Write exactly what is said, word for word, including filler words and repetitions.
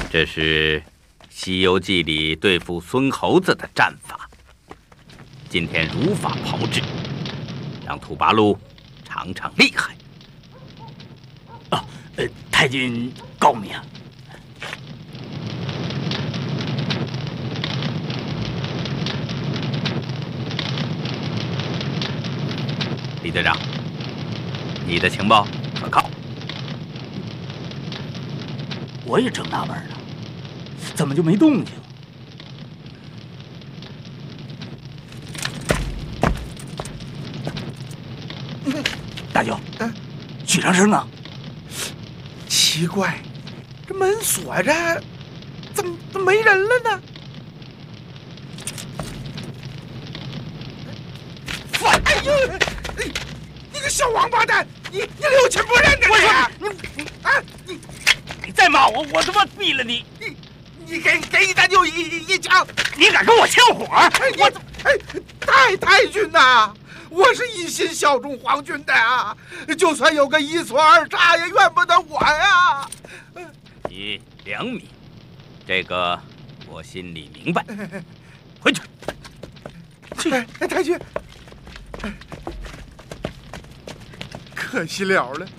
这是《西游记》里对付孙猴子的战法。今天如法炮制，让土八路尝尝厉害。 啊，呃，太君高明。 李队长，你的情报可靠。 我也正纳闷呢，怎么就没动静？大舅，嗯，许长生啊， 奇怪，这门锁着，怎么怎么没人了呢？哎呦，你个小王八蛋，你你六亲不认的你啊！你啊你你再骂我，我他妈毙了你！ 你你给给大舅一一枪！ 你敢跟我呛火？ 我哎，太太君呐！我是一心效忠皇军的啊，就算有个一错二差，也怨不得我呀。 你良民，这个我心里明白。回去。 哎，太君，可惜了了。